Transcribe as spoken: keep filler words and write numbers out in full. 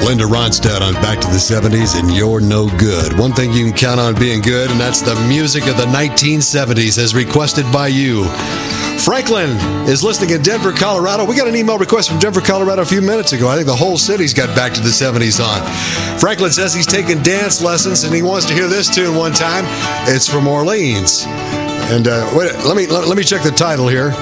Linda Ronstadt on Back to the seventies, and You're No Good. One thing you can count on being good, and that's the music of the nineteen seventies as requested by you. Franklin is listening in Denver, Colorado. We got an email request from Denver, Colorado a few minutes ago. I think the whole city's got Back to the seventies on. Franklin says he's taking dance lessons, and he wants to hear this tune one time. It's from Orleans. And uh, wait, let me let, let me check the title here.